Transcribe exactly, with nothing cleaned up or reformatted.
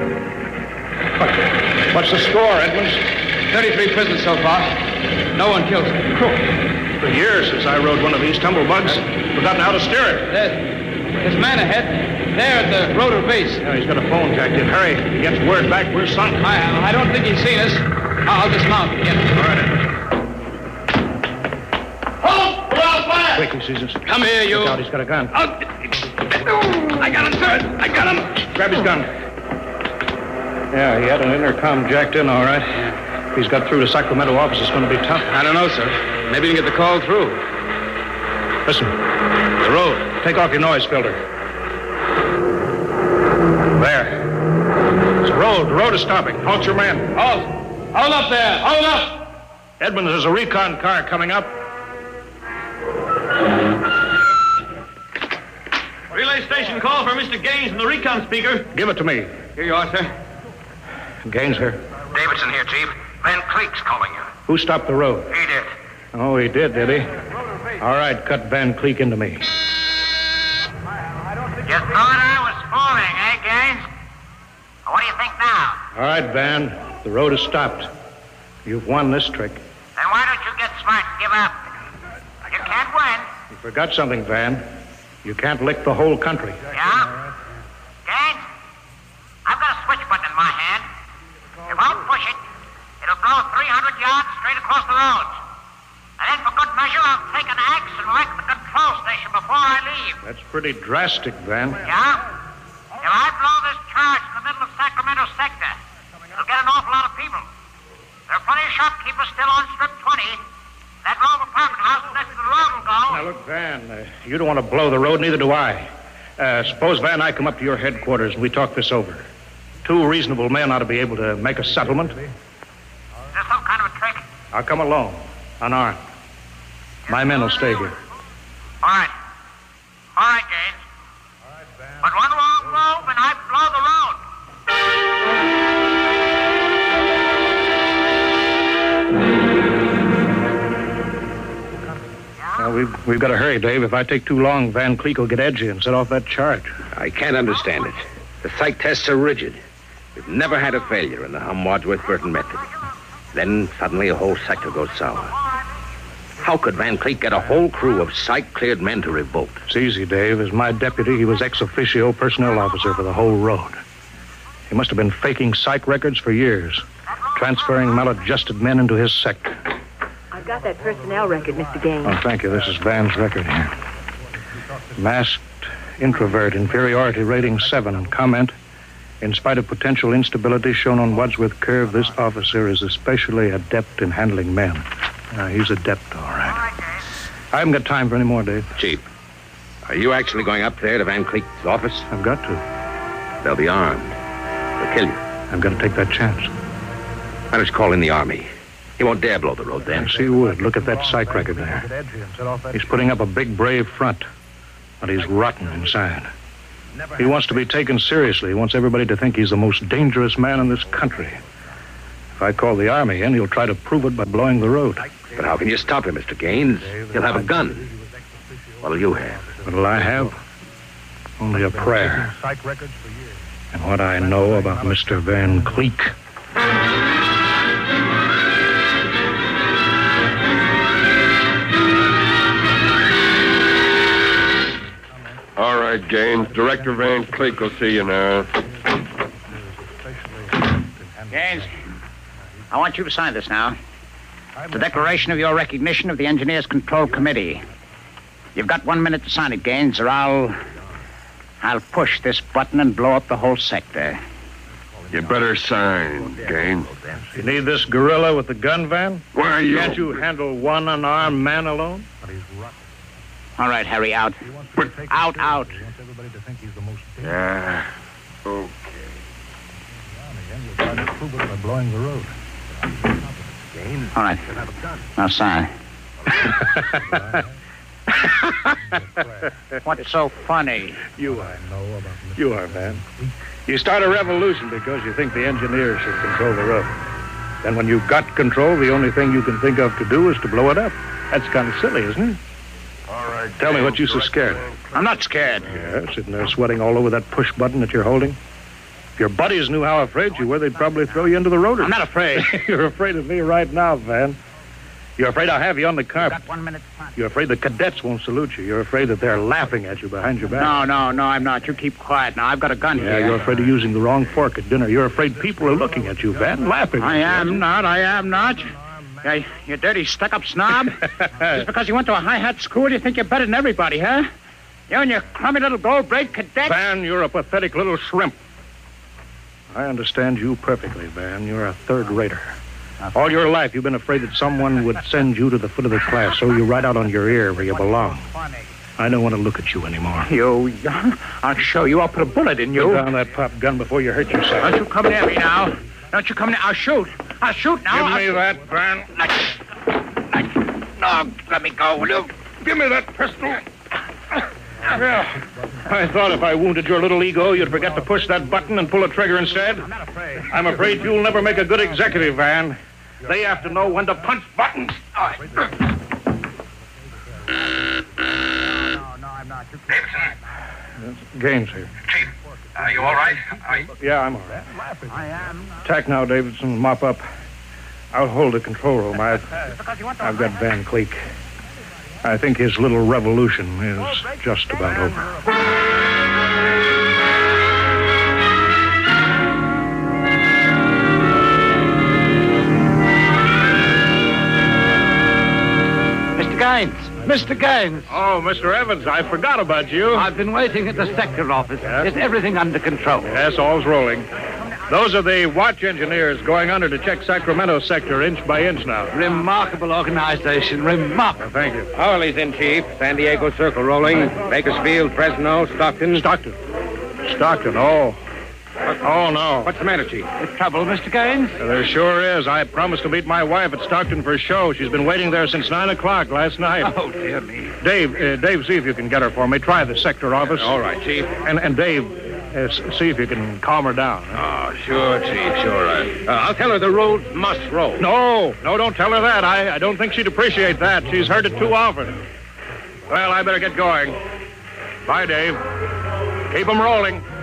What? What's the score, Edmonds? thirty-three prisoners so far. No one killed. Crook. For years since I rode one of these tumblebugs, forgotten how to steer it. There's, there's a man ahead. There at the rotor base. Yeah, he's got a phone jacked in. Hurry. If he gets word back, we're sunk. I, I don't think he's seen us. I'll dismount. Get him. All right, Edmonds. Halt! We're out fire! Quick, he sees us. Come here, you. Look out, he's got a gun. Oh, I got him, sir. I got him. Grab his gun. Yeah, he had an intercom jacked in, all right. If he's got through to Sacramento office, it's going to be tough. I don't know, sir. Maybe you can get the call through. Listen, the road. Take off your noise filter. There. It's the road. The road is stopping. Halt your men. Halt. Hold up there. Hold up. Edmonds, there's a recon car coming up. Relay station call for Mister Gaines from the recon speaker. Give it to me. Here you are, sir. Gaines here. Davidson here, Chief. Van Cleek's calling you. Who stopped the road? He did. Oh, he did, did he? All right, cut Van Cleek into me. You thought I was fooling, eh, Gaines? What do you think now? All right, Van. The road is stopped. You've won this trick. Then why don't you get smart and give up? You can't win. You forgot something, Van. You can't lick the whole country. Yeah? Gaines, I've got a switch button in my hand. If I'll push it, it'll blow three hundred yards straight across the roads. And then for good measure, I'll take an axe and wreck the control station before I leave. That's pretty drastic, Van. Yeah? If I blow this charge in the middle of Sacramento sector, it'll get an awful lot of people. There are plenty of shopkeepers still on Strip twenty. That row of apartment houses next to the road will go. Now, look, Van, uh, you don't want to blow the road, neither do I. Uh, suppose, Van, I come up to your headquarters and we talk this over. Two reasonable men ought to be able to make a settlement. Is there some kind of a trick? I'll come alone, unarmed. My men will stay here. All right. All right, Gaines. All right, Van. But one wrong move and I blow the road. Now, we've, we've got to hurry, Dave. If I take too long, Van Cleek will get edgy and set off that charge. I can't understand it. The psych tests are rigid. We've never had a failure in the Hum-Wadsworth-Burton method. Then, suddenly, a whole sector goes sour. How could Van Cleek get a whole crew of psych-cleared men to revolt? It's easy, Dave. As my deputy, he was ex officio personnel officer for the whole road. He must have been faking psych records for years, transferring maladjusted men into his sector. I've got that personnel record, Mister Gaines. Oh, thank you. This is Van's record here. Masked introvert, inferiority rating seven. Comment: in spite of potential instability shown on Wadsworth Curve, this officer is especially adept in handling men. Uh, he's adept, all right. I haven't got time for any more, Dave. Chief, are you actually going up there to Van Cleek's office? I've got to. They'll be armed. They'll kill you. I've got to take that chance. Why don't you call in the Army? He won't dare blow the road then. Yes, he would. Look at that psych record there. He's putting up a big, brave front, but he's rotten inside. He wants to be taken seriously. He wants everybody to think he's the most dangerous man in this country. If I call the Army in, he'll try to prove it by blowing the road. But how can you stop him, Mister Gaines? He'll have a gun. What'll you have? What'll I have? Only a prayer. And what I know about Mister Van Cleek. All right, Gaines. Director Van Cleek will see you now. Gaines, I want you to sign this now. The declaration of your recognition of the Engineers Control Committee. You've got one minute to sign it, Gaines, or I'll... I'll push this button and blow up the whole sector. You better sign, Gaines. You need this gorilla with the gun, Van? Why, you... Can't you handle one unarmed man alone? All right, Harry, out. But... Out, out. Yeah. Okay. Blowing the road. All right. Now sign. What's so funny? You are. You are, Van. You start a revolution because you think the engineers should control the road. Then when you've got control, the only thing you can think of to do is to blow it up. That's kind of silly, isn't it? All right. Tell me what you're so scared of. I'm not scared. Yeah, sitting there sweating all over that push button that you're holding. If your buddies knew how afraid you were, they'd probably throw you into the rotors. I'm not afraid. You're afraid of me right now, Van. You're afraid I'll have you on the carpet. Got one minute. You're afraid the cadets won't salute you. You're afraid that they're laughing at you behind your back. No, no, no, I'm not. You keep quiet now. I've got a gun Yeah, here. you're afraid of using the wrong fork at dinner. You're afraid people are looking at you, Van, laughing I at you. am not. I am not. Yeah, you dirty, stuck-up snob. Just because you went to a high-hat school, you think you're better than everybody, huh? You and your crummy little gold-braid cadet. Van, you're a pathetic little shrimp. I understand you perfectly, Van. You're a third-rater. All your life, you've been afraid that someone would send you to the foot of the class, so you ride out on your ear where you belong. I don't want to look at you anymore. You, I'll show you. I'll put a bullet in you. Put down that pop gun before you hurt yourself. Don't you come near me now. Don't you come near. I'll shoot. I'll shoot now. Give I'll... me that, Van. No, let me go, will you? Give me that pistol. Yeah. I thought if I wounded your little ego, you'd forget to push that button and pull the trigger instead. I'm not afraid. I'm afraid you'll never make a good executive, Van. They have to know when to punch buttons. No, no, I'm not. You keep quiet. Gaines here. Chief, are you all right? I... Yeah, I'm all right. I am. Tack now, Davidson. Mop up. I'll hold the control room. I've, Because you want to I've got Van Cleek. I think his little revolution is just about over. Mister Gaines! Mister Gaines! Oh, Mister Evans, I forgot about you. I've been waiting at the sector office. Yes? Is everything under control? Yes, all's rolling. Those are the watch engineers going under to check Sacramento sector inch by inch now. Remarkable organization. Remarkable. Thank you. Howley's in, Chief. San Diego Circle rolling. Bakersfield, Fresno, Stockton. Stockton. Stockton, oh. Oh, no. What's the matter, Chief? The trouble, Mister Gaines? There sure is. I promised to meet my wife at Stockton for a show. She's been waiting there since nine o'clock last night. Oh, dear me. Dave, uh, Dave, see if you can get her for me. Try the sector office. All right, Chief. And, and Dave, uh, s- see if you can calm her down. Oh, sure, Chief, sure. Uh, uh, I'll tell her the road must roll. No, no, don't tell her that. I, I don't think she'd appreciate that. She's heard it too often. Well, I better get going. Bye, Dave. Keep 'em rolling.